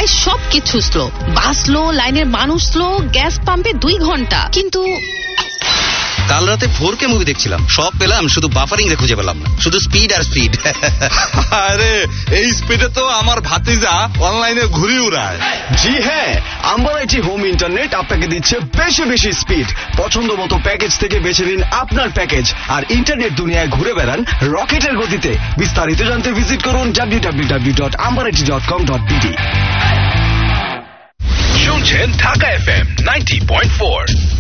ঢাকায় সবকিছু স্লো। বাস স্লো, লাইনের মানুষ স্লো, গ্যাস পাম্পে 2 ঘন্টা। কিন্তু কাল রাতে 4K মুভি দেখছিলাম, সব পেলাম, শুধু বাফারিং এ খুঁজে পেলাম না, শুধু স্পিড আর স্পিড। আরে এই স্পিডে তো আমার ভাতিজা অনলাইনে ঘুরি উড়ায়। জি হ্যাঁ, আম্বারাইটি হোম ইন্টারনেট আপনাকে দিচ্ছে বেশি বেশি স্পিড। পছন্দ মতো প্যাকেজ থেকে বেছে নিন আপনার প্যাকেজ আর ইন্টারনেট দুনিয়ায় ঘুরে বেড়ান রকেটের গতিতে। বিস্তারিত জানতে ভিজিট করুন www.ambarati.com.bd। শুনছেন ঢাকা FM 90.4।